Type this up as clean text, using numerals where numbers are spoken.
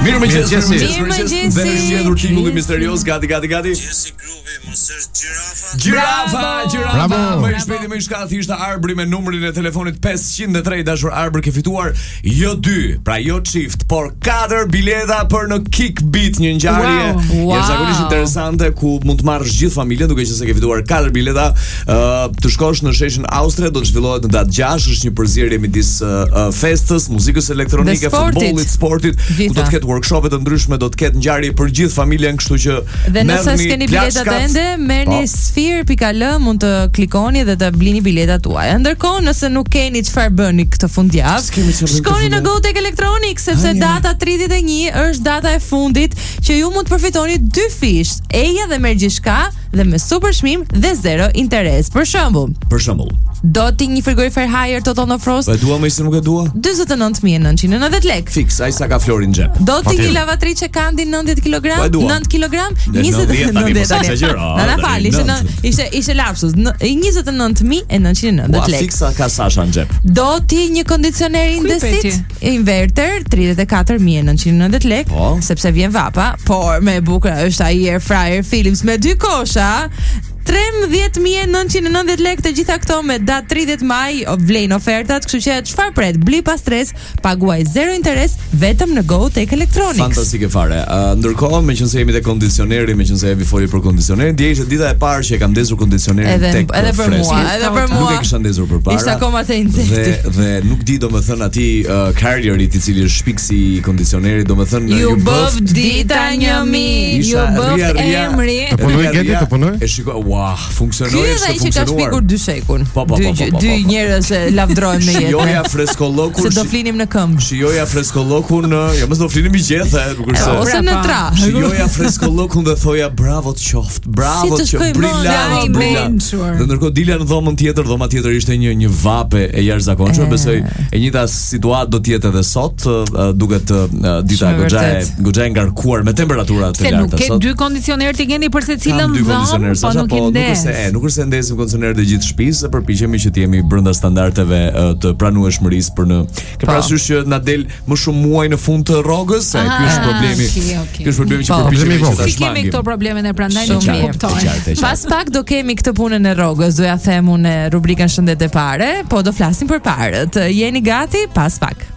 Mirëmëngjes. Mirëmëngjes. Gjetur tingulli misterios, gati. Gjirafa. Më i shpejti më i shkallë ishte Arbri me numrin e telefonit 503. Dashur Arbër, ke fituar jo 2, pra jo çift, por 4 bileta për në Kick Beat, një ngjarje jashtëzakonisht interesante ku mund të marrësh gjithë familjen, duke qenë se ke fituar 4 bileta të shkosh në sheshin Austria. Do të zhvillohet në datë 6, është një përzierje midis festës, muzikës elektronike, futbollit, sportit, ku do të ketë workshope të ndryshme, do të ketë ngjarje për gjithë familjen, kështu që dhe nëse s'keni biletat ende, merrni sphere.al, mund të klikoni dhe të blini biletat tuaja. Ndërkohë, nëse nuk keni çfarë bëni këtë fundjavë, shkoni në GoTech Electronics, sepse data 31 është data e fundit që ju mund të përfitoni 2 fish, eja dhe merr gjithçka dhe me super çmim dhe zero interes. Për shembull, do ti një frigorifer Haier Total No Frost. Po e dua më se nuk e dua. 49990 lekë. Fiks, ai sa ka Florin xhep. Do ti një lavatriçe Kandi 90 kg, 9 kg, 29. Na fal, ishte lapsus. 29990 lekë. Fiksa ka Sasha në xhep. Do ti një kondicioner indesit inverter 34990 lekë, sepse vjen vapa, por me bukur është ai air fryer Philips me 2 kosha. 13990 lekë, të gjitha këto me datë 30 maj vlen ofertat, kështu që çfarë pret? Bli pa stres, paguaj zero interes vetëm në GoTech Electronics. Fantastike fare. Ndërkohë, meqense jemi te kondicioneri, meqense Evi foli për kondicionerin, dje ishte dita e parë që e kam ndezur kondicionerin tek edhe për mua. Nuk e kisha ndezur përpara. Ishte akoma te insekti. Dhe nuk di domethën atij carrierit i cili është shpiksi i kondicionerit, domethën ju bëv dita një mijë, ju bëv emri. Të punoj? E shikoj, funksionoi, është funksionuar. Ky ka shpikur 2 shekun. Dy njerëz lavdrojnë në jetë. Shijoja freskollokun. Se do flinim në këmbë. Shijoja freskollokun, jo më do flinim i gjethe, nuk është se. Ose në tra. Shijoja freskollokun dhe thoja bravo të qoftë. Bravo që brillant. Dhe ndërkohë dilja në dhomën tjetër, dhoma tjetër ishte një vape e jashtëzakonshme, besoj e njëjta situatë do të jetë edhe sot, duket dita goxha e ngarkuar me temperatura të larta sot. Se nuk ke 2 kondicioner të keni për secilën dhomë, po nuk nuk është se ndesim kondicionerët e gjithë shtëpisë, përpiqemi që të jemi brenda standardeve të pranueshmërisë për në. Ke parasysh që na del më shumë muaj në fund të rrogës, se ky është problemi. Ky është problemi që përpiqemi që ta shmangim. Kemi këto problemin e prandaj nuk e kuptoj. Pas pak do kemi këtë punën e rrogës, do ja them unë rubrikën shëndet e pare, po do flasim për parët. Jeni gati? Pas pak.